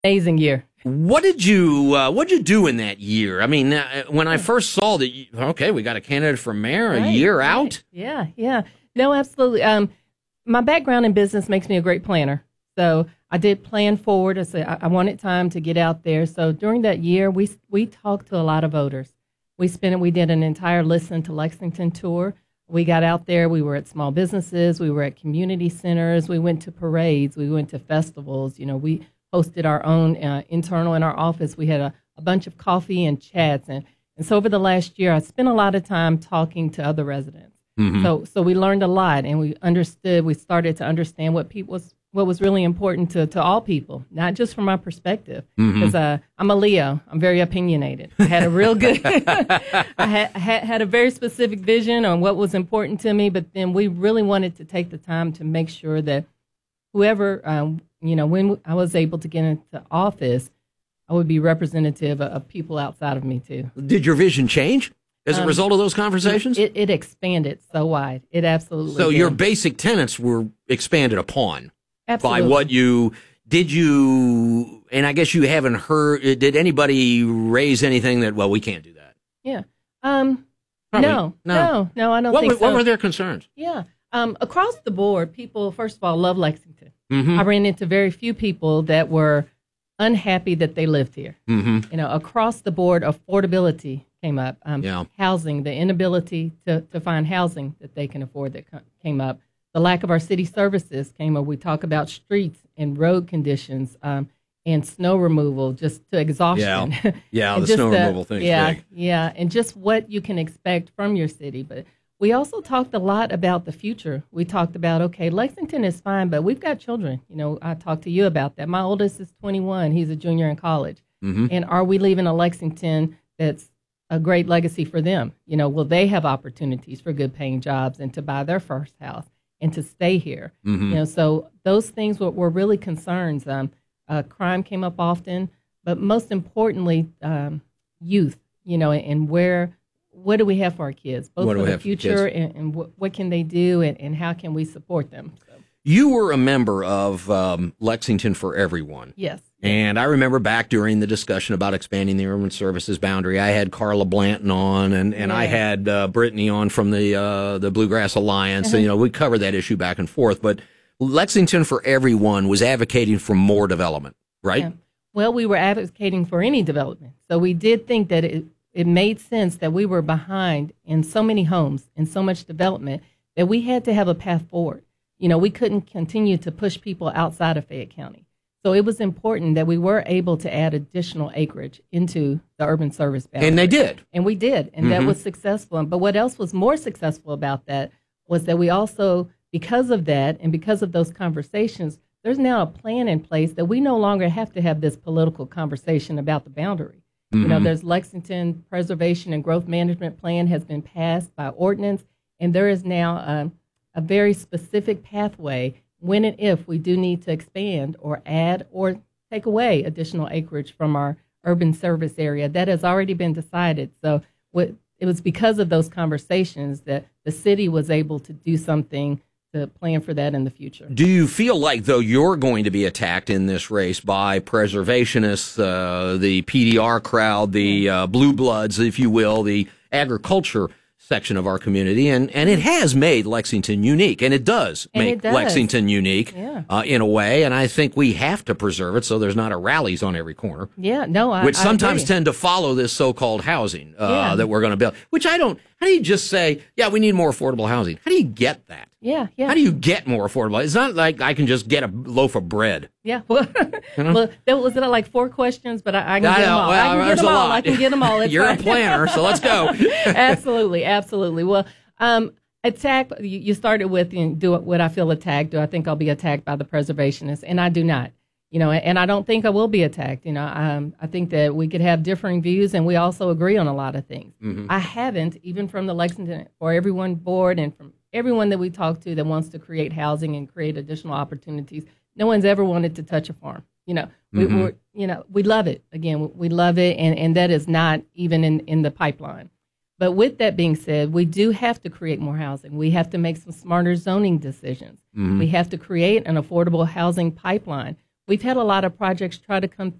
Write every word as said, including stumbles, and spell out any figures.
Amazing year. What did you uh, What did you do in that year? I mean, uh, when I first saw that, you, okay, we got a candidate for mayor a Right, year right. out. Yeah, yeah. No, absolutely. Um, my background in business makes me a great planner. So I did plan forward. I said I, I wanted time to get out there. So during that year, we we talked to a lot of voters. We spent we did an entire Listen to Lexington tour. We got out there. We were at small businesses. We were at community centers. We went to parades. We went to festivals. You know, we hosted our own uh, internal in our office. We had a, a bunch of coffee and chats. And, and so over the last year, I spent a lot of time talking to other residents. Mm-hmm. So so we learned a lot, and we understood, we started to understand what people was, what was really important to, to all people, not just from my perspective. Because mm-hmm. uh, I'm a Leo. I'm very opinionated. I had a real good, I had, had, had a very specific vision on what was important to me, but then we really wanted to take the time to make sure that whoever, um, you know, when I was able to get into office, I would be representative of, of people outside of me, too. Did your vision change as a Um, result of those conversations? It, it expanded so wide. It absolutely So did. your basic tenets were expanded upon Absolutely. by what you, did you, and I guess you haven't heard, did anybody raise anything that, well, we can't do that? Yeah. Um, Probably- no, no. no, no, I don't What, think were, so. what were their concerns? Yeah. Um, across the board, people, first of all, love Lexington. Mm-hmm. I ran into very few people that were unhappy that they lived here. Mm-hmm. You know, across the board, affordability came up. Um, Yeah. Housing, the inability to, to find housing that they can afford that co- came up. The lack of our city services came up. We talk about streets and road conditions um, and snow removal, just to exhaustion. Yeah, yeah And the just snow the- removal thing's yeah, big. Yeah, and just what you can expect from your city. But we also talked a lot about the future. We talked about, okay, Lexington is fine, but we've got children. You know, I talked to you about that. My oldest is twenty-one. He's a junior in college. Mm-hmm. And are we leaving a Lexington that's a great legacy for them? You know, will they have opportunities for good paying jobs and to buy their first house and to stay here? Mm-hmm. You know, so those things were, were really concerns. Um, uh, crime came up often, but most importantly, um, youth, you know, and where, what do we have for our kids, both What do for we the have for the future kids? and, and what, what can they do and, and how can we support them? So, You were a member of um, Lexington for Everyone. yes. And I remember back during the discussion about expanding the urban services boundary, I had Carla Blanton on, and, and I Yeah. had uh, Brittany on from the uh, the Bluegrass Alliance. Uh-huh. And, you know, we covered that issue back and forth. But Lexington for Everyone was advocating for more development, right? Yeah. Well, we were advocating for any development. So we did think that it, it made sense that we were behind in so many homes and so much development that we had to have a path forward. You know, we couldn't continue to push people outside of Fayette County. So it was important that we were able to add additional acreage into the urban service boundary. And they did. And we did, and Mm-hmm. that was successful. But what else was more successful about that was that we also, because of that and because of those conversations, there's now a plan in place that we no longer have to have this political conversation about the boundary. Mm-hmm. You know, there's Lexington Preservation and Growth Management Plan has been passed by ordinance, and there is now a, a very specific pathway when and if we do need to expand or add or take away additional acreage from our urban service area. That has already been decided. So what, it was because of those conversations that the city was able to do something to plan for that in the future. Do you feel like, though, you're going to be attacked in this race by preservationists, uh, the P D R crowd, the uh, blue bloods, if you will, the agriculture section of our community, and, and it has made Lexington unique, and it does And make it does. Lexington unique Yeah. uh, in a way, and I think we have to preserve it so there's not a rallies on every corner, Yeah, no, I which I sometimes agree. tend to follow this so-called housing uh, Yeah. that we're going to build, which I don't, how do you just say, yeah, we need more affordable housing? How do you get that? Yeah, yeah. How do you get more affordable? It's not like I can just get a loaf of bread. Yeah, well, well there was it like four questions, but I, I can I get them know. all. Well, I can get there's them a all. lot. I can get them all. It's You're fine. a planner, so let's go. Absolutely, absolutely. Well, um, attack. You, you started with, you know, do would I feel attacked? Do I think I'll be attacked by the preservationists? And I do not. You know, and I don't think I will be attacked. You know, um, I think that we could have differing views, and we also agree on a lot of things. Mm-hmm. I haven't, even from the Lexington or Everyone board, and from everyone that we talk to that wants to create housing and create additional opportunities. No one's ever wanted to touch a farm. You know, we, Mm-hmm. we're, you know, we love it. Again, we love it, and, and that is not even in, in the pipeline. But with that being said, we do have to create more housing. We have to make some smarter zoning decisions. Mm-hmm. We have to create an affordable housing pipeline. we've had a lot of projects try to come